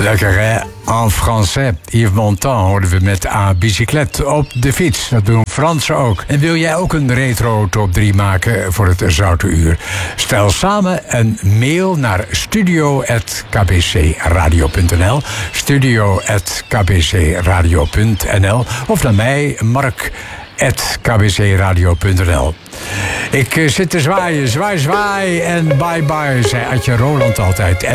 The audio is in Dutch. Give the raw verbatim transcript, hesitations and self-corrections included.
Lekker hè? En français. Yves Montand hoorden we met A bicyclette op de fiets. Dat doen Fransen ook. En wil jij ook een retro top drie maken voor het Zoute Uur? Stel samen een mail naar studio at k b c radio punt n l studio at k b c radio punt n l of naar mij, Mark at k b c radio punt n l. Ik zit te zwaaien, zwaai, zwaai en bye bye, zei Adje Roland altijd. En